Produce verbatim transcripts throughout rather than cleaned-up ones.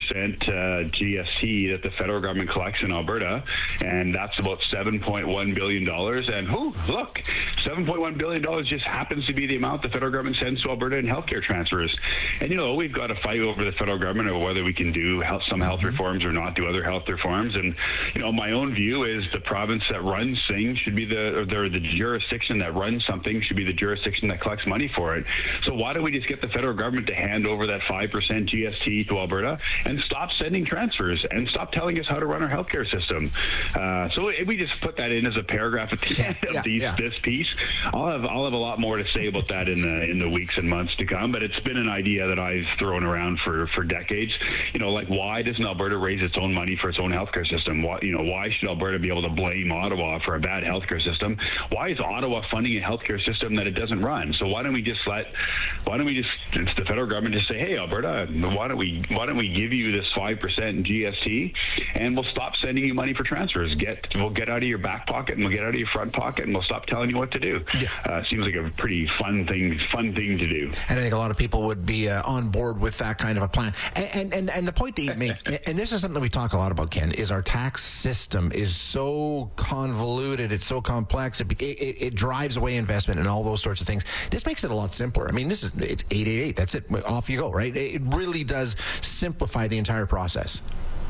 percent uh, G S T that the federal government collects in Alberta, and that's about seven point one billion dollars. And whoo, look, seven point one billion dollars just happens to be the amount the federal government sends to Alberta in healthcare transfers. And, you know, we've got to fight over the federal government over whether we can do health, some health reforms or not do other health reforms. And, you know, my own view is the province that runs things should be the, or the jurisdiction that runs something should be the jurisdiction that collects money for it. So why don't we just get the federal government to hand over that five percent G S T to Alberta and stop sending transfers and stop telling us how to run our healthcare system? Uh, so if we just put that in as a paragraph at the end of yeah, these, yeah. this piece, I'll have I'll have a lot more to say about that in the in the weeks and months to come. But it's been an idea that I've thrown around for, for decades. You know, like, why doesn't Alberta raise its own money for its own healthcare system? Why, you know, why should Alberta be able to blame Ottawa for a bad healthcare system? Why is Ottawa funding a healthcare system that it doesn't run? So why don't we just let, why don't we just, it's the federal government just say, hey, Alberta, why don't we, why don't we give you this five percent in G S T, and we'll stop sending you money for transfers. Get, we'll get out of your back pocket and we'll get out of your front pocket and we'll stop telling you what to do. Yeah. Uh, seems like a pretty fun thing, fun thing to do. And I think a lot of people would be uh, on board with that kind of a plan. And, and, and, and the point that you make, and this is something we talk a lot about, Ken, is our tax system is so convoluted, it's so complex, it, it, it drives away investment and all those sorts of things. This makes it a lot simpler. I mean, this is, it's eight eight eight, that's it, off you go, right? It really does simplify the entire process.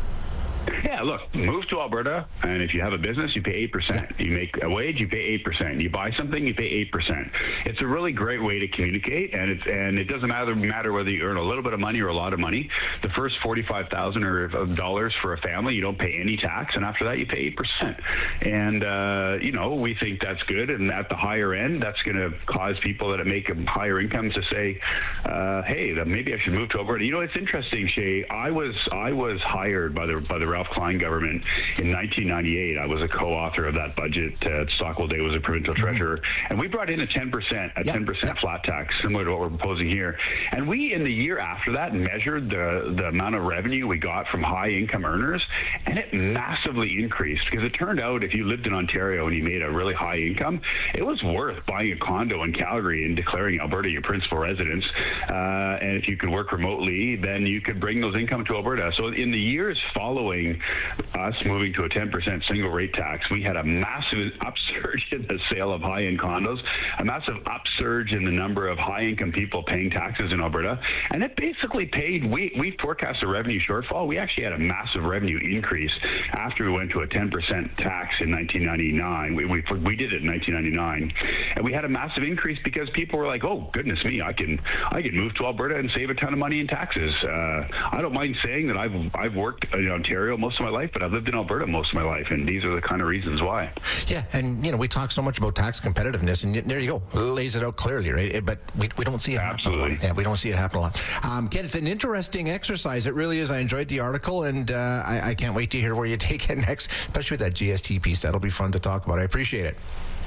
Yeah, look, move to Alberta, and if you have a business, you pay eight percent. You make a wage, you pay eight percent. You buy something, you pay eight percent. It's a really great way to communicate, and it's and it doesn't matter matter whether you earn a little bit of money or a lot of money. The first forty-five thousand dollars for a family, you don't pay any tax, and after that, you pay eight percent. And, uh, you know, we think that's good, and at the higher end, that's going to cause people that make higher incomes to say, uh, hey, maybe I should move to Alberta. You know, it's interesting, Shay. I was I was hired by the by the Ralph Klein government in nineteen ninety-eight. I was a co-author of that budget. Uh, Stockwell Day was a provincial treasurer, mm-hmm. and we brought in a ten percent, a yep. ten percent yep. flat tax, similar to what we're proposing here. And we, in the year after that, measured the the amount of revenue we got from high income earners, and it massively increased, because it turned out if you lived in Ontario and you made a really high income, it was worth buying a condo in Calgary and declaring Alberta your principal residence. Uh, and if you could work remotely, then you could bring those income to Alberta. So in the years following us moving to a ten percent single rate tax, we had a massive upsurge in the sale of high-end condos, a massive upsurge in the number of high-income people paying taxes in Alberta, and it basically paid, we, we forecast a revenue shortfall. We actually had a massive revenue increase after we went to a ten percent tax in nineteen ninety-nine. We, we, we did it in nineteen ninety-nine, and we had a massive increase because people were like, oh, goodness me, I can I can move to Alberta and save a ton of money in taxes. Uh, I don't mind saying that I've, I've worked in Ontario most of my life, but I've lived in Alberta most of my life, and these are the kind of reasons why. Yeah, and you know, we talk so much about tax competitiveness, and there you go, lays it out clearly, right? But we, we don't see it Absolutely. happen a lot. Yeah, we don't see it happen a lot. Um, Ken, it's an interesting exercise. It really is. I enjoyed the article, and uh, I, I can't wait to hear where you take it next, especially with that G S T piece. That'll be fun to talk about. I appreciate it.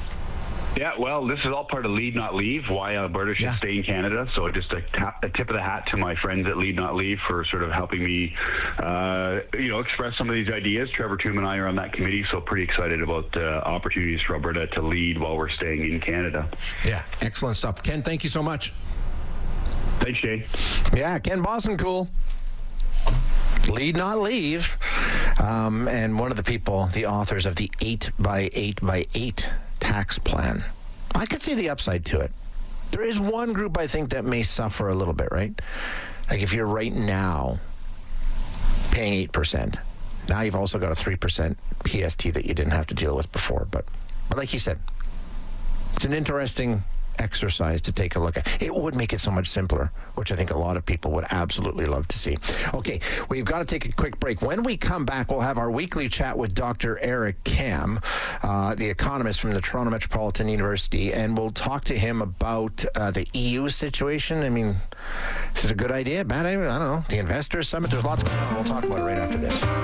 Yeah, well, this is all part of Lead Not Leave, why Alberta should yeah. stay in Canada. So just a, tap, a tip of the hat to my friends at Lead Not Leave for sort of helping me, uh, you know, express some of these ideas. Trevor Toom and I are on that committee, so pretty excited about uh, opportunities for Alberta to lead while we're staying in Canada. Yeah, excellent stuff. Ken, thank you so much. Thanks, Jay. Yeah, Ken Bossencool. Lead Not Leave. Um, and one of the people, the authors of the eight by eight by eight tax plan. I could see the upside to it. There is one group I think that may suffer a little bit, right? Like if you're right now paying eight percent, now you've also got a three percent P S T that you didn't have to deal with before. But, but like you said, it's an interesting exercise to take a look at. It would make it so much simpler, which I think a lot of people would absolutely love to see. Okay, we've got to take a quick break. When we come back, we'll have our weekly chat with Doctor Eric Kam, uh, the economist from the Toronto Metropolitan University, and we'll talk to him about uh, the E U situation. I mean, is it a good idea? Bad idea? I don't know. The Investors Summit, there's lots going on. We'll talk about it right after this.